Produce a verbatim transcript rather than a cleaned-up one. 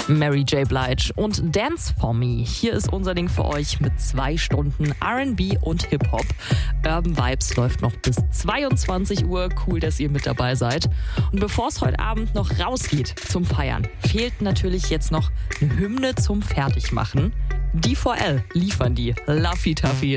Mary J. Blige und Dance For Me. Hier ist unser Ding für euch mit zwei Stunden R and B und Hip-Hop. Urban Vibes läuft noch bis zweiundzwanzig Uhr. Cool, dass ihr mit dabei seid. Und bevor es heute Abend noch rausgeht zum Feiern, fehlt natürlich jetzt noch eine Hymne zum Fertigmachen. D vier L liefern die. Laffy Taffy